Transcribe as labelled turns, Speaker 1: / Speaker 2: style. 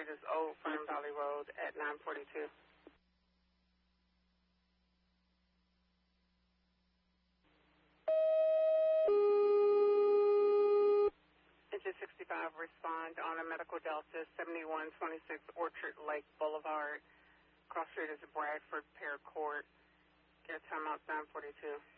Speaker 1: Street is Old Fern Valley Road at 942. Engine 65, respond on a Medical Delta 7126 Orchard Lake Boulevard. Cross street is Bradford Pear Court. Get timeout 942.